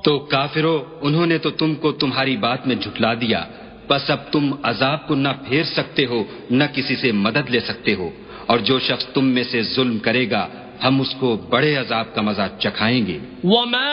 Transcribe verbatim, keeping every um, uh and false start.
तो काफिरों, उन्होंने तो तुमको तुम्हारी बात में झुठला दिया, बस अब तुम अजाब को न फेर सकते हो न किसी से मदद ले सकते हो, और जो शख्स तुम में से जुल्म करेगा हम उसको बड़े अजाब का मजा चखाएंगे।